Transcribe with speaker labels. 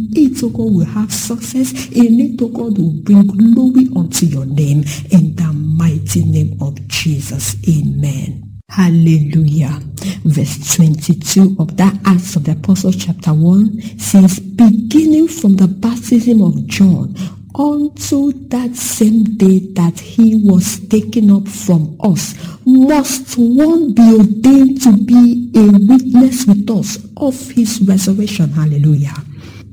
Speaker 1: it, oh God, will have success. In it, oh God, will bring glory unto your name. In the mighty name of Jesus. Amen. Hallelujah. Verse 22 of that Acts of the Apostles chapter 1 says, beginning from the baptism of John unto that same day that he was taken up from us, must one be ordained to be a witness with us of his resurrection. Hallelujah.